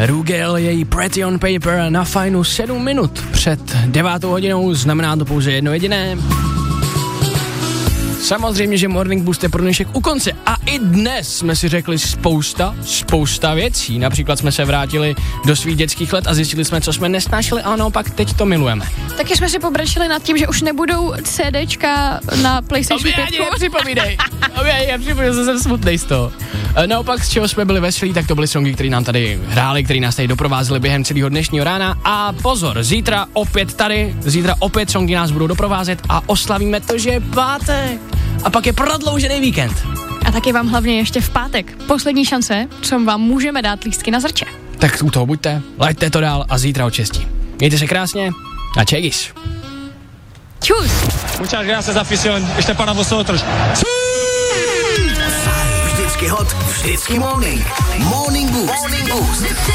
Rugel, její Pretty on Paper na Fajnu 7 minut před 9 hodinou, znamená to pouze jedno jediné. Samozřejmě, že Morning Boost je pro dnešek u konce a i dnes jsme si řekli spousta věcí. Například jsme se vrátili do svých dětských let a zjistili jsme, co jsme nesnášeli, a naopak teď to milujeme. Taky jsme si pobrečili nad tím, že už nebudou CDčka na PlayStation 5. To mi nepřipomínej. Já jsem smutnej z toho. Naopak, z čeho jsme byli veselí, tak to byly songy, které nám tady hráli, které nás tady doprovázely během celého dnešního rána. A pozor, zítra opět songy nás budou doprovázet a oslavíme to, že je pátek. A pak je prodloužený víkend. A taky vám hlavně ještě v pátek poslední šance, co vám můžeme dát lístky na Zrče. Tak u toho buďte, laďte to dál a zítra od 6. Mějte se krásně a čegis. Čus. Muchas gracias, afición. Ještě para vosotros. Vždycky hot, vždycky morning. Morning Boost.